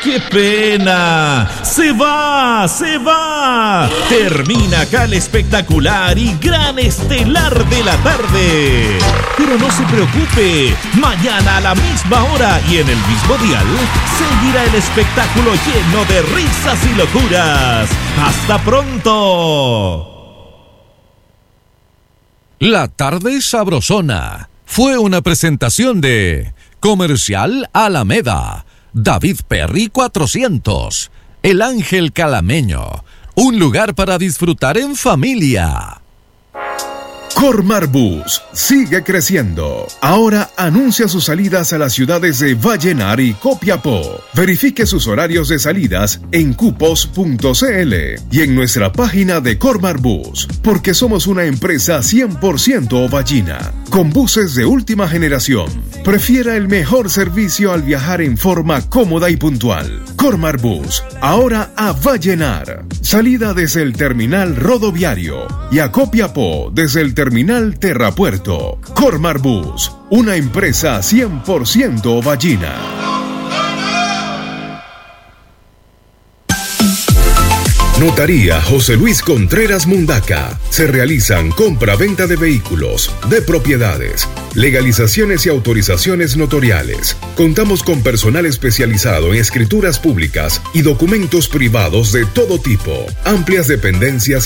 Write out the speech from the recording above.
¡Qué pena! ¡Se va! ¡Se va! Termina acá el espectacular y gran estelar de la tarde. Pero no se preocupe, mañana a la misma hora y en el mismo dial seguirá el espectáculo lleno de risas y locuras. ¡Hasta pronto! La tarde sabrosona fue una presentación de Comercial Alameda, David Perry 400, El Ángel Calameño, un lugar para disfrutar en familia. Cormar Bus sigue creciendo. Ahora anuncia sus salidas a las ciudades de Vallenar y Copiapó. Verifique sus horarios de salidas en cupos.cl y en nuestra página de Cormar Bus, porque somos una empresa 100% ovallina, con buses de última generación. Prefiera el mejor servicio al viajar en forma cómoda y puntual. Cormar Bus, ahora a Vallenar. Salida desde el terminal rodoviario y a Copiapó desde el terminal Terrapuerto. Cormar Bus, una empresa 100% ovallina. Notaría José Luis Contreras Mundaca. Se realizan compra-venta de vehículos, de propiedades, legalizaciones y autorizaciones notariales. Contamos con personal especializado en escrituras públicas y documentos privados de todo tipo. Amplias dependencias